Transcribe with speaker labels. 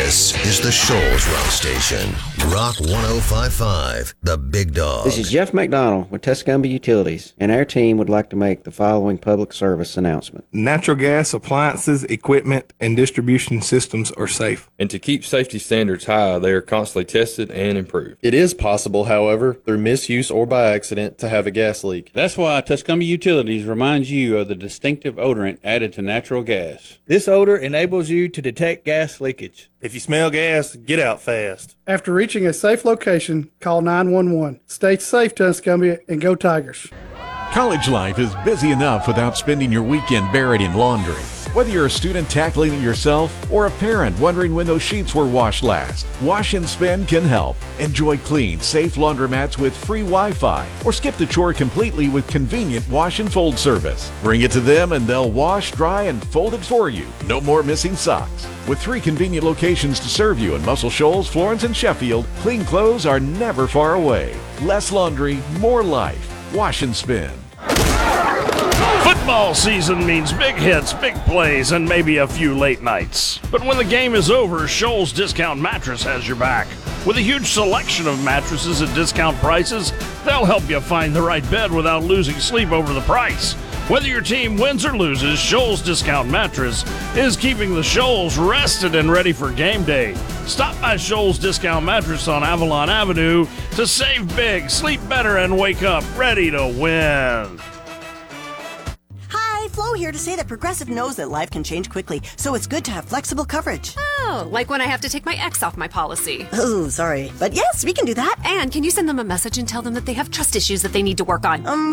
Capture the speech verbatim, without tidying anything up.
Speaker 1: This is the Shoals Rock Station. Rock one oh five point five, the Big Dog.
Speaker 2: This is Jeff McDonald with Tuscumbia Utilities, and our team would like to make the following public service announcement.
Speaker 3: Natural gas appliances, equipment, and distribution systems are safe.
Speaker 4: And to keep safety standards high, they are constantly tested and improved.
Speaker 5: It is possible, however, through misuse or by accident, to have a gas leak.
Speaker 6: That's why Tuscumbia Utilities reminds you of the distinctive odorant added to natural gas.
Speaker 7: This odor enables you to detect gas leakage.
Speaker 8: If you smell gas, get out fast.
Speaker 9: After reaching a safe location, call nine one one. Stay safe, Tuscumbia, and go Tigers.
Speaker 10: College life is busy enough without spending your weekend buried in laundry. Whether you're a student tackling it yourself or a parent wondering when those sheets were washed last, Wash and Spin can help. Enjoy clean, safe laundromats with free Wi-Fi, or skip the chore completely with convenient wash and fold service. Bring it to them and they'll wash, dry, and fold it for you. No more missing socks. With three convenient locations to serve you in Muscle Shoals, Florence, and Sheffield, clean clothes are never far away. Less laundry, more life. Wash and Spin.
Speaker 11: Football season means big hits, big plays, and maybe a few late nights. But when the game is over, Shoals Discount Mattress has your back. With a huge selection of mattresses at discount prices, they'll help you find the right bed without losing sleep over the price. Whether your team wins or loses, Shoals Discount Mattress is keeping the Shoals rested and ready for game day. Stop by Shoals Discount Mattress on Avalon Avenue to save big, sleep better, and wake up ready to win.
Speaker 12: Flo here to say that Progressive knows that life can change quickly, so it's good to have flexible coverage.
Speaker 13: Oh, like when I have to take my ex off my policy.
Speaker 12: Oh, sorry. But yes, we can do that.
Speaker 13: And can you send them a message and tell them that they have trust issues that they need to work on?
Speaker 12: Um,